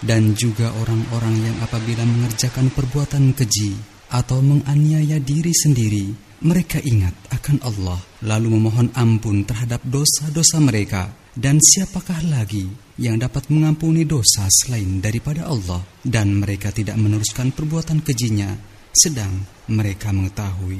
Dan juga orang-orang yang apabila mengerjakan perbuatan keji atau menganiaya diri sendiri, mereka ingat akan Allah, lalu memohon ampun terhadap dosa-dosa mereka. Dan siapakah lagi yang dapat mengampuni dosa selain daripada Allah? Dan mereka tidak meneruskan perbuatan kejinya, sedang mereka mengetahui